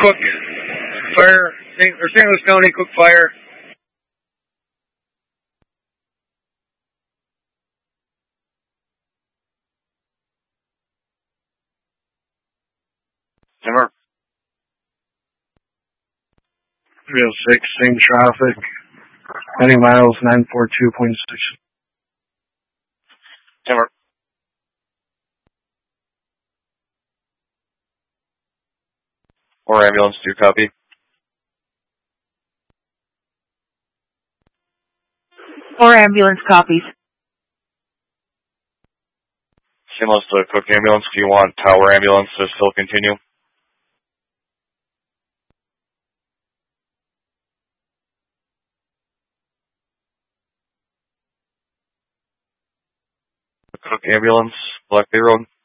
Cook Fire, St. Louis County Cook Fire. Timber. 306, same traffic. Heading miles 942.6. Timber. Or ambulance, do you copy? Or ambulance copies. Same as the Cook ambulance. Do you want Tower ambulance to still continue? The Cook ambulance, Black Bay Road.